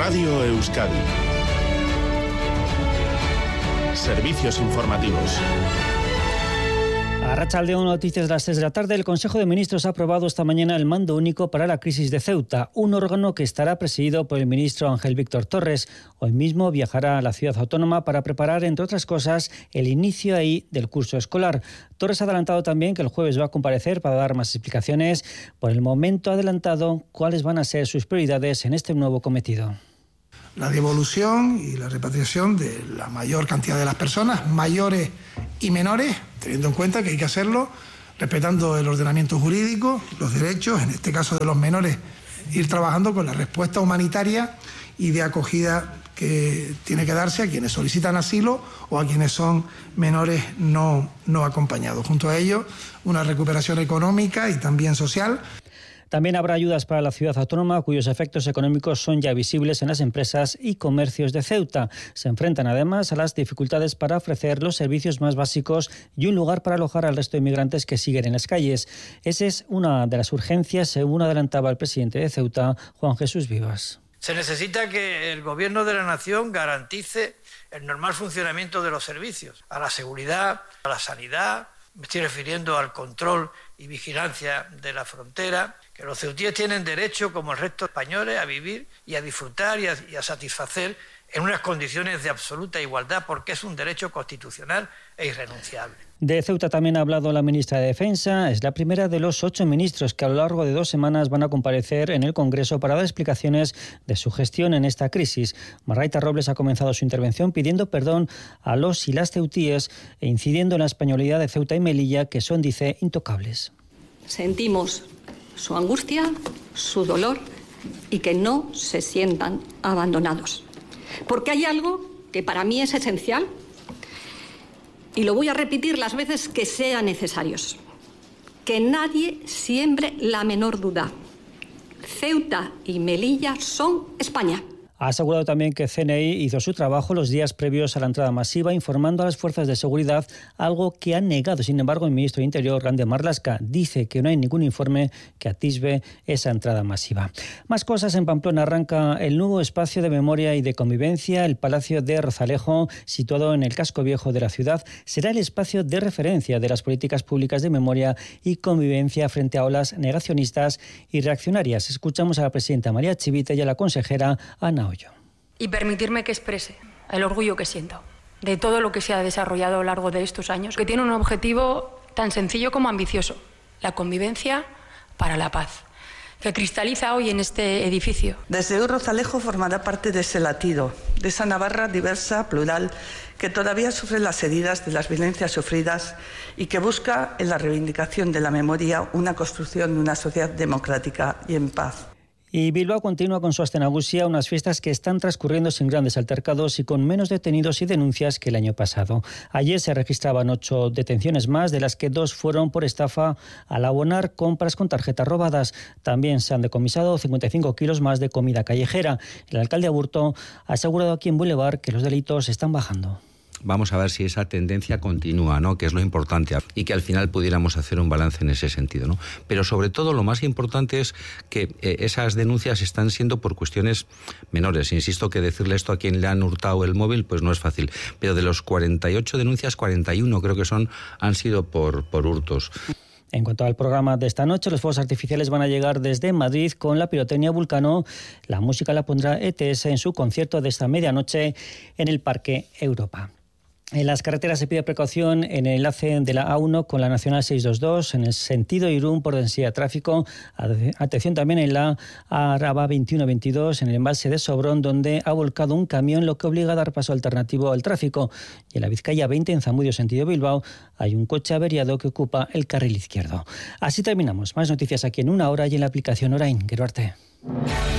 Radio Euskadi. Servicios informativos. Arratsaldeon, noticias de las 3 de la tarde. El Consejo de Ministros ha aprobado esta mañana el mando único para la crisis de Ceuta, un órgano que estará presidido por el ministro Ángel Víctor Torres. Hoy mismo viajará a la ciudad autónoma para preparar, entre otras cosas, el inicio ahí del curso escolar. Torres ha adelantado también que el jueves va a comparecer para dar más explicaciones. Por el momento ha adelantado cuáles van a ser sus prioridades en este nuevo cometido. La devolución y la repatriación de la mayor cantidad de las personas, mayores y menores, teniendo en cuenta que hay que hacerlo respetando el ordenamiento jurídico, los derechos, en este caso de los menores, ir trabajando con la respuesta humanitaria y de acogida que tiene que darse a quienes solicitan asilo o a quienes son menores no acompañados. Junto a ello, una recuperación económica y también social. También habrá ayudas para la ciudad autónoma, cuyos efectos económicos son ya visibles en las empresas y comercios de Ceuta. Se enfrentan además a las dificultades para ofrecer los servicios más básicos y un lugar para alojar al resto de inmigrantes que siguen en las calles. Esa es una de las urgencias, según adelantaba el presidente de Ceuta, Juan Jesús Vivas. Se necesita que el Gobierno de la Nación garantice el normal funcionamiento de los servicios, a la seguridad, a la sanidad. Me estoy refiriendo al control y vigilancia de la frontera, que los ceutíes tienen derecho, como el resto de españoles, a vivir y a disfrutar y a satisfacer en unas condiciones de absoluta igualdad, porque es un derecho constitucional e irrenunciable. De Ceuta también ha hablado la ministra de Defensa. Es la primera de los 8 ministros que a lo largo de 2 semanas van a comparecer en el Congreso para dar explicaciones de su gestión en esta crisis. Margarita Robles ha comenzado su intervención pidiendo perdón a los y las ceutíes e incidiendo en la españolidad de Ceuta y Melilla, que son, dice, intocables. Sentimos su angustia, su dolor y que no se sientan abandonados. Porque hay algo que para mí es esencial y lo voy a repetir las veces que sean necesarios. Que nadie siembre la menor duda. Ceuta y Melilla son España. Ha asegurado también que CNI hizo su trabajo los días previos a la entrada masiva, informando a las fuerzas de seguridad, algo que ha negado, sin embargo, el ministro de Interior, Grande Marlaska. Dice que no hay ningún informe que atisbe esa entrada masiva. Más cosas. En Pamplona arranca el nuevo espacio de memoria y de convivencia. El Palacio de Rozalejo, situado en el casco viejo de la ciudad, será el espacio de referencia de las políticas públicas de memoria y convivencia frente a olas negacionistas y reaccionarias. Escuchamos a la presidenta María Chivite y a la consejera Ana Ollo. Y permitirme que exprese el orgullo que siento de todo lo que se ha desarrollado a lo largo de estos años, que tiene un objetivo tan sencillo como ambicioso: la convivencia para la paz, que cristaliza hoy en este edificio. Desde hoy Rozalejo formará parte de ese latido, de esa Navarra diversa, plural, que todavía sufre las heridas de las violencias sufridas y que busca en la reivindicación de la memoria una construcción de una sociedad democrática y en paz. Y Bilbao continúa con su Aste Nagusia, unas fiestas que están transcurriendo sin grandes altercados y con menos detenidos y denuncias que el año pasado. Ayer se registraban 8 detenciones más, de las que 2 fueron por estafa al abonar compras con tarjetas robadas. También se han decomisado 55 kilos más de comida callejera. El alcalde Aburto ha asegurado aquí en Boulevard que los delitos están bajando. Vamos a ver si esa tendencia continúa, ¿no?, que es lo importante, y que al final pudiéramos hacer un balance en ese sentido, ¿no? Pero sobre todo lo más importante es que esas denuncias están siendo por cuestiones menores. Insisto que decirle esto a quien le han hurtado el móvil pues no es fácil, pero de los 48 denuncias, 41 creo que han sido por hurtos. En cuanto al programa de esta noche, los fuegos artificiales van a llegar desde Madrid con la pirotecnia Vulcano. La música la pondrá ETS en su concierto de esta medianoche en el Parque Europa. En las carreteras se pide precaución en el enlace de la A1 con la Nacional 622, en el sentido Irún por densidad de tráfico. Atención también en la Araba 2122, en el embalse de Sobrón, donde ha volcado un camión, lo que obliga a dar paso alternativo al tráfico. Y en la Vizcaya 20, en Zamudio, sentido Bilbao, hay un coche averiado que ocupa el carril izquierdo. Así terminamos. Más noticias aquí en 1 hora y en la aplicación Orain. Gero arte.